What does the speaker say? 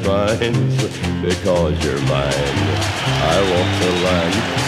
finds because you're mine. I walk the line.